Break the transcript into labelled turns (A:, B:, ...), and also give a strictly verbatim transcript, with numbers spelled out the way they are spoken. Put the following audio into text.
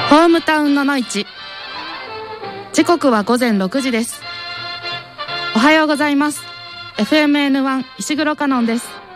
A: ホームタウンのの市。時刻はごぜんろくじです。おはようございます。 エフエムエヌワン 石黒カノンです。